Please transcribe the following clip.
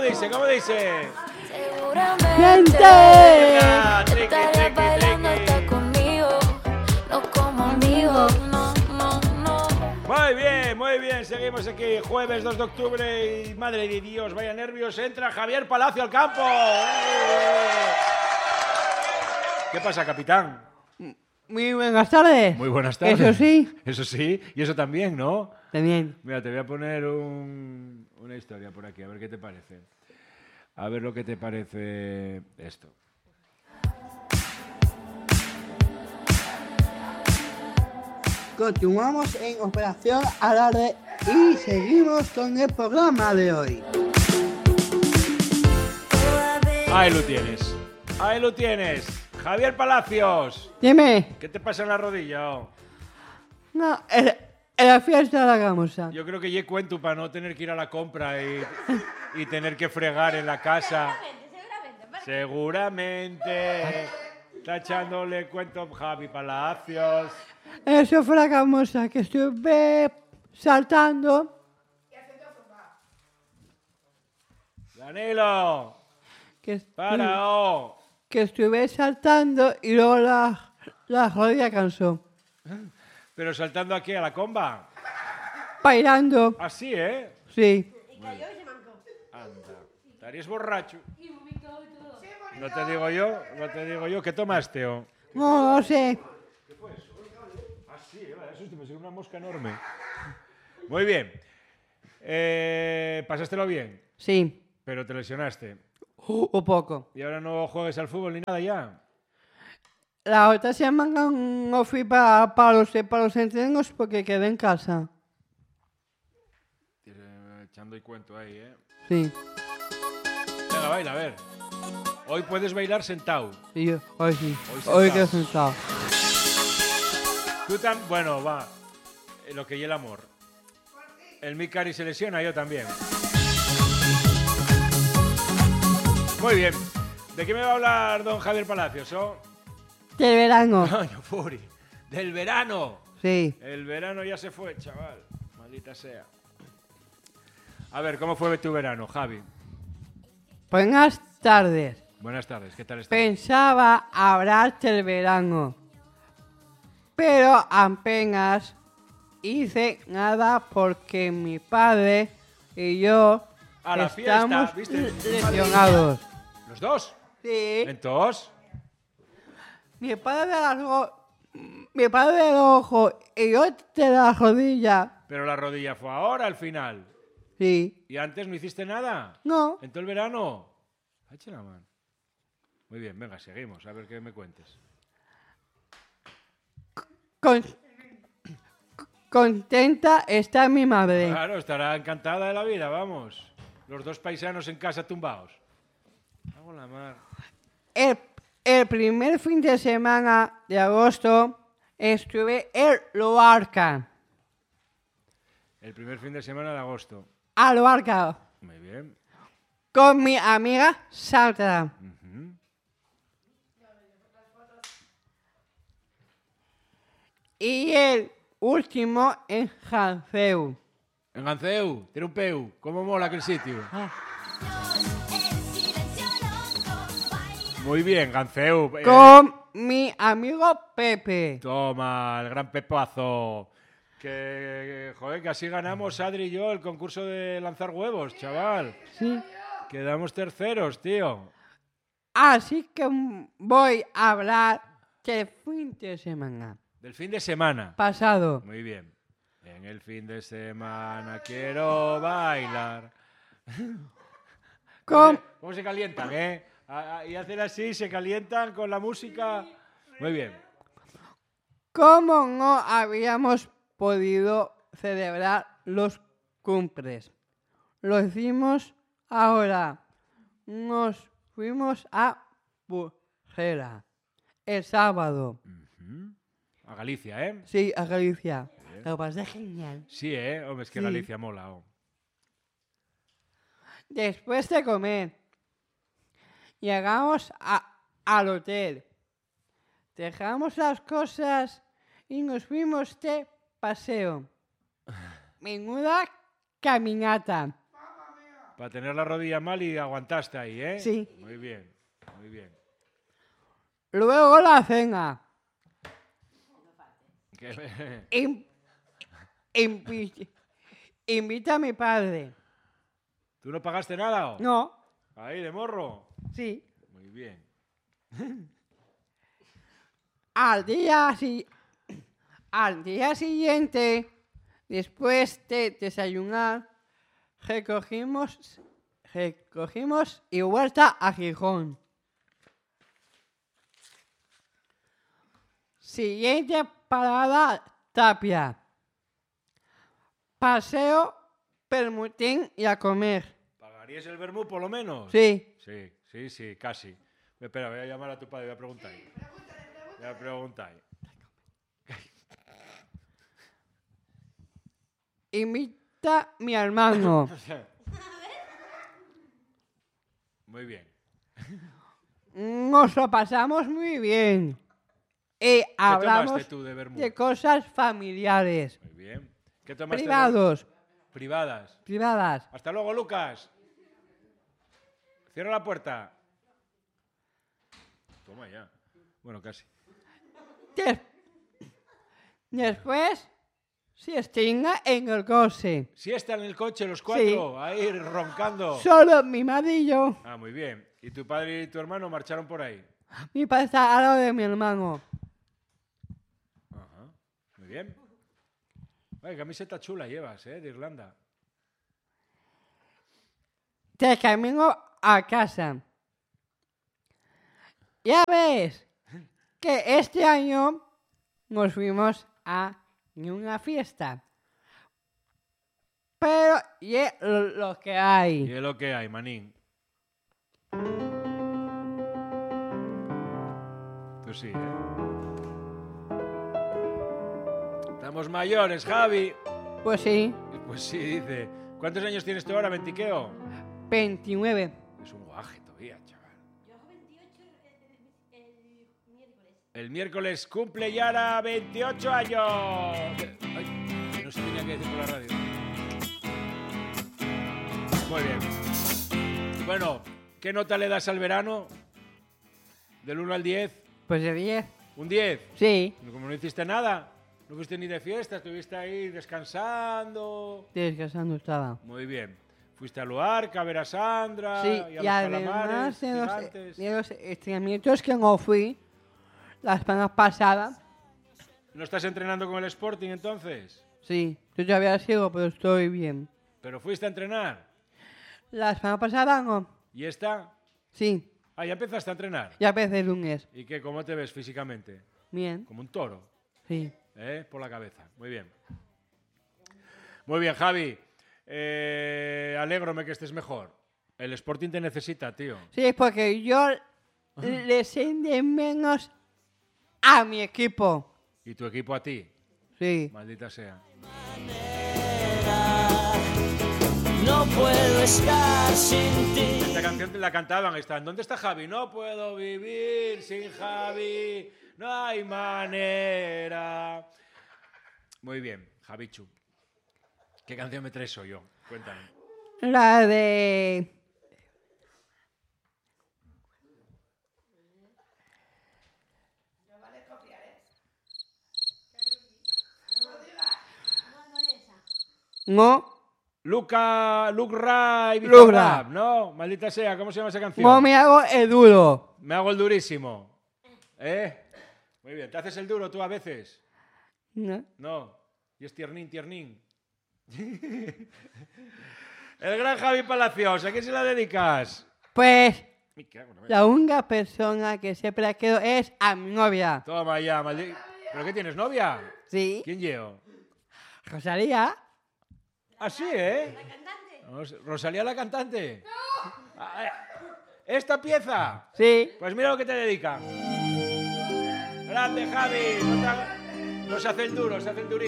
dice? ¿Cómo dice? ¡Gente! Venga, triqui, triqui, bailando triqui. está conmigo, no como amigos, no. Muy bien, seguimos aquí, jueves 2 de octubre y madre de Dios, vaya nervios, entra Javier Palacio al campo. ¿Qué pasa, capitán? Muy buenas tardes. Muy buenas tardes. Eso sí. Eso sí, y eso también, ¿no? También. Mira, te voy a poner una historia por aquí, a ver qué te parece. A ver lo que te parece esto. Continuamos en Operación Alarde y seguimos con el programa de hoy. Ahí lo tienes. Ahí lo tienes. Javier Palacios. Dime. ¿Qué te pasa en la rodilla? Oh? No, en la fiesta de la gamusa. Yo creo que ya cuento para no tener que ir a la compra y tener que fregar en la casa. Seguramente. Está echándole cuento Javi Palacios. Eso fue la gamusa que estuve saltando. Danilo. Para, oh. Que estuve saltando y luego la rodilla cansó. Pero saltando aquí a la comba. Bailando. Así, ¿eh? Sí. Anda. Estarías borracho. No te digo yo. ¿Qué tomaste, oh? No sé. Sí, eso me una mosca enorme. Muy bien. ¿Pasástelo bien? Sí. Pero te lesionaste. Un poco. ¿Y ahora no juegues al fútbol ni nada ya? La otra semana no fui para los entrenos porque quedé en casa. Echando y cuento ahí, ¿eh? Sí. Venga, baila, a ver. Hoy puedes bailar sentado. Y yo, hoy sí. Hoy Hoy quedo sentado. Tú también. Bueno, va. Lo que y el amor. El Micari se lesiona, yo también. Muy bien. ¿De qué me va a hablar don Javier Palacios? ¿Oh? Del verano. Coño, Furi. Del verano. Sí. El verano ya se fue, chaval. Maldita sea. A ver, ¿cómo fue tu verano, Javi? Buenas tardes. Buenas tardes, ¿qué tal estás? Pensaba hablarte del verano, pero apenas hice nada porque mi padre y yo A la fiesta, estamos ¿viste? lesionados. ¿Los dos? Sí. ¿Entonces? Mi padre del ojo y yo de la rodilla. Pero la rodilla fue ahora, al final. Sí. ¿Y antes no hiciste nada? No. ¿En todo el verano? Eche la mano. Muy bien, venga, seguimos, a ver qué me cuentes. Contenta está mi madre. Claro, estará encantada de la vida, vamos. Los dos paisanos en casa tumbados. Hago la mar. El primer fin de semana de agosto estuve en Loarca. El primer fin de semana de agosto. A Loarca. Muy bien. Con mi amiga Sandra. Y el último en Janceu. En Ganceu, tiene un peu. ¿Cómo mola aquel sitio? Muy bien, Ganceu. Con mi amigo Pepe. Toma, el gran pepazo. Que, joder, que así ganamos Adri y yo el concurso de lanzar huevos, chaval. Sí. Quedamos terceros, tío. Así que voy a hablar del fin de semana. Del fin de semana. Pasado. Muy bien. En el fin de semana quiero bailar. ¿Cómo se calientan, eh? Y hacen así, se calientan con la música. Muy bien. ¿Cómo no habíamos podido celebrar los cumples? Lo hicimos ahora. Nos fuimos a Burjera el sábado. A Galicia, ¿eh? Sí, a Galicia. Lo pasé genial. Sí, ¿eh? Hombre, es que Sí. Galicia mola. Oh. Después de comer, llegamos al hotel. Dejamos las cosas y nos fuimos de paseo. Menuda caminata. Para tener la rodilla mal y aguantaste ahí, ¿eh? Sí. Muy bien, muy bien. Luego la cena. Que- Invita a mi padre. ¿Tú no pagaste nada? No, Ahí, de morro. sí. Muy bien. Al día siguiente, después de desayunar, recogimos y vuelta a Gijón. Siguiente parada, Tapia. Paseo, Permutín y a comer. ¿Pagarías el vermú por lo menos? Sí. Sí, casi. Espera, voy a llamar a tu padre, voy a preguntar. Voy a preguntar. Invita a mi hermano. Muy bien. Nos lo pasamos muy bien. Y hablamos tomaste tú de vermú? de cosas familiares, Muy bien. ¿Qué tomaste? privados, Privadas. privadas. Hasta luego, Lucas. Cierra la puerta. Toma ya. Bueno, casi. Después se extinga en el coche. Siesta en el coche los cuatro, ahí roncando. Solo mi madre y yo. Ah, muy bien. ¿Y tu padre y tu hermano marcharon por ahí? Mi padre está al lado de mi hermano. Ajá. Muy bien. Ay, camiseta chula llevas, de Irlanda. De camino a casa. Ya ves que este año nos fuimos a una fiesta. Pero y es lo que Y hay. es lo que hay, manín. Tú sí, Estamos mayores, Javi. Pues sí, Pues sí, dice. ¿Cuántos años tienes tú ahora, Ventiqueo? 29. Es un guaje todavía, chaval. Yo hago 28 el miércoles cumple Yara 28 años. Ay, que no se tenía que decir por la radio. Muy bien. Bueno, ¿qué nota le das al verano? Del 1 al 10. Pues de 10. ¿Un 10? Sí, Como no hiciste nada, no fuiste ni de fiesta, estuviste ahí descansando. descansando estaba. Muy bien. Fuiste a Luarca a ver a Sandra Sí, y a y los además calamares de gigantes. los entrenamientos que no fui la semana pasada. ¿No estás entrenando con el Sporting entonces? Sí, yo ya había sido, pero estoy bien. ¿Pero fuiste a entrenar? La semana pasada no. ¿Y esta? Sí, Ah, ya empezaste a entrenar. ya empecé el lunes. ¿Y qué? ¿Cómo te ves físicamente? Bien, Como un toro, sí. Por la cabeza. Muy bien. Muy bien, Javi. Alégrome que estés mejor. El Sporting te necesita, tío. Sí, porque yo le sé de menos a mi equipo. Y tu equipo a ti. Sí. Maldita sea. No puedo estar sin ti. Esta canción la cantaban. Están. ¿Dónde está Javi? No puedo vivir sin Javi. No hay manera. Muy bien, Javichu. ¿Qué canción me traes hoy yo? Cuéntame. La de... No, Luke Ra y Luke Ra. Bizarrap, ¿no? Maldita sea, ¿cómo se llama esa canción? no me hago el duro. Me hago el durísimo. Muy bien, ¿te haces el duro tú a veces? No. No. Y es tiernín. El gran Javi Palacios, ¿a quién se la dedicas? Pues Me cago en la la única persona que siempre la quiero es a mi novia. Toma ya, maldito. ¿Pero qué tienes, novia? Sí, ¿Quién llevo? Rosalía. Ah, sí, ¿eh? La cantante. ¿Rosalía la cantante? ¡No! ¿Esta pieza? Sí. Pues mira lo que te dedica. Grande, Javi. No se hace el duro, se hace el durísimo.